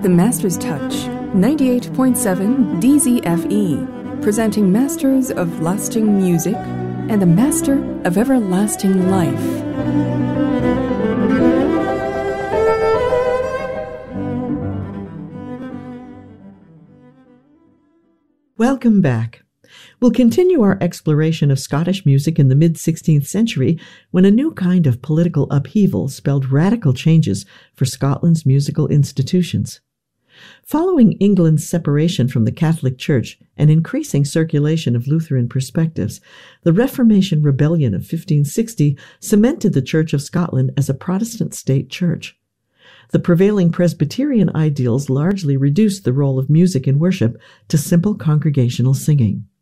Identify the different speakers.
Speaker 1: The Master's Touch, 98.7 DZFE, presenting Masters of Lasting Music and the Master of Everlasting Life.
Speaker 2: Welcome back. We'll continue our exploration of Scottish music in the mid-16th century when a new kind of political upheaval spelled radical changes for Scotland's musical institutions. Following England's separation from the Catholic Church and increasing circulation of Lutheran perspectives, the Reformation Rebellion of 1560 cemented the Church of Scotland as a Protestant state church. The prevailing Presbyterian ideals largely reduced the role of music in worship to simple congregational singing.